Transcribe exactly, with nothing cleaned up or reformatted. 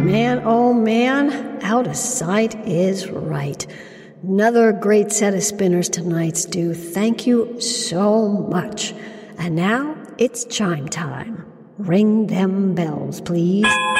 Man, oh man, out of sight is right. Another great set of spinners tonight, Stu. Thank you so much. And now it's chime time. Ring them bells, please.